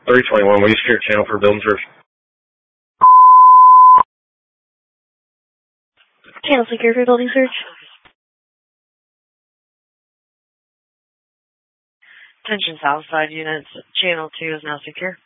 321, will you secure channel for building search? Channel secure for building search. Attention Southside units, channel 2 is now secure.